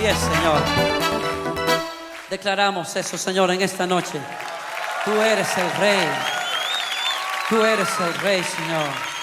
es, Señor. Declaramos eso, Señor, en esta noche. Tú eres el Rey. Tú eres el Rey, Señor.